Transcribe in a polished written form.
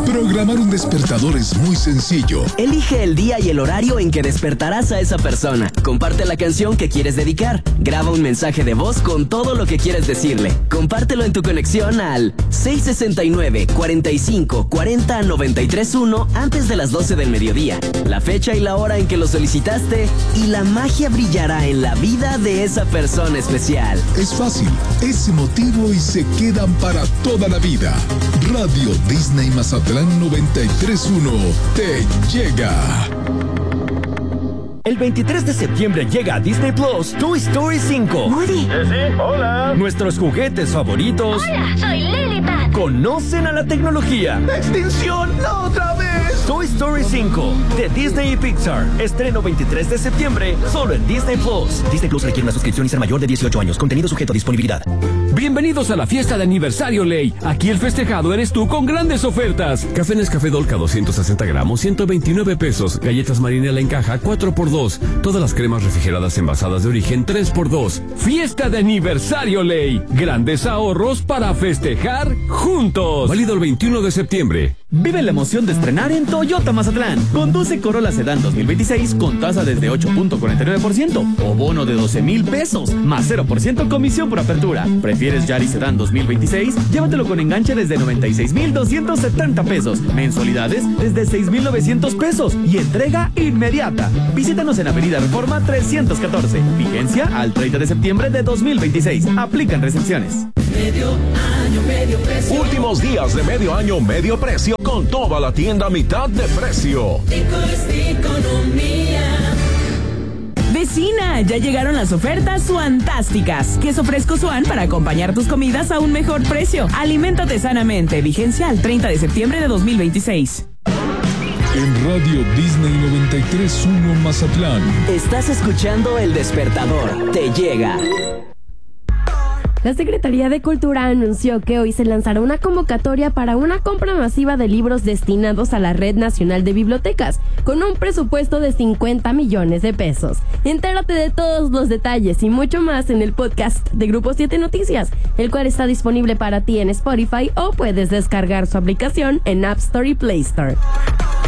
Programar un despertador es muy sencillo. Elige el día y el horario en que despertarás a esa persona. Comparte la canción que quieres dedicar. Graba un mensaje de voz con todo lo que quieres decirle. Compártelo en tu conexión al 669-45-40-931 antes de las 12 del mediodía. La fecha y la hora en que lo solicitaste y la magia brillará en la vida de esa persona especial. Es fácil, es emotivo y se quedan para toda la vida. Radio Disney Mazatlán 93.1 te llega. El 23 de septiembre llega a Disney Plus Toy Story 5. Woody. Sí, hola. Nuestros juguetes favoritos. Hola, soy Liliput. Conocen a la tecnología. ¡Extinción! ¡No otra vez! Toy Story 5 de Disney y Pixar. Estreno 23 de septiembre solo en Disney Plus. Disney Plus requiere una suscripción y ser mayor de 18 años. Contenido sujeto a disponibilidad. Bienvenidos a la fiesta de aniversario Ley. Aquí el festejado eres tú con grandes ofertas. Café Nescafé Dolca 260 gramos, 129 pesos. Galletas Marinela en caja, 4x2. Todas las cremas refrigeradas envasadas de origen, 3x2. Fiesta de aniversario Ley. Grandes ahorros para festejar juntos. Válido el 21 de septiembre. Vive la emoción de estrenar en Toyota Mazatlán. Conduce Corolla Sedán 2026 con tasa desde 8.49% o bono de 12,000 pesos, más 0% comisión por apertura. ¿Prefieres Yaris Sedán 2026? Llévatelo con enganche desde 96,270 pesos, mensualidades desde 6,900 pesos y entrega inmediata. Visítanos en Avenida Reforma 314. Vigencia al 30 de septiembre de 2026. Aplican restricciones. Medio año, medio precio. Últimos días de medio año, medio precio, con toda la tienda a mitad de precio. Economía. Vecina, ya llegaron las ofertas Suantásticas. Queso fresco Suan para acompañar tus comidas a un mejor precio. Aliméntate sanamente. Vigencia al 30 de septiembre de 2026. En Radio Disney 93.1 Mazatlán. Estás escuchando El Despertador. Te llega. La Secretaría de Cultura anunció que hoy se lanzará una convocatoria para una compra masiva de libros destinados a la Red Nacional de Bibliotecas, con un presupuesto de 50 millones de pesos. Entérate de todos los detalles y mucho más en el podcast de Grupo 7 Noticias, el cual está disponible para ti en Spotify o puedes descargar su aplicación en App Store y Play Store.